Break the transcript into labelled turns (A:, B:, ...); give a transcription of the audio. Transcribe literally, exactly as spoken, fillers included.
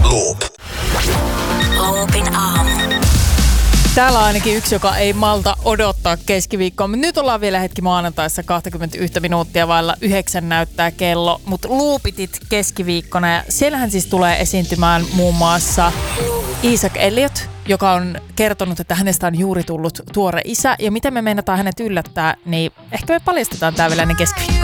A: Loop.
B: Loopin aamu.
C: Täällä on ainakin yksi, joka ei malta odottaa keskiviikkoa. Mutta nyt ollaan vielä hetki maanantaissa kaksikymmentäyksi minuuttia vailla yhdeksän näyttää kello. Mutta Loopitit keskiviikkona ja siellähän siis tulee esiintymään muun muassa Isaac Elliot, joka on kertonut, että hänestä on juuri tullut tuore isä. Ja miten me meinataan hänet yllättää, niin ehkä me paljastetaan tää vielä ennen keskiviikkoa.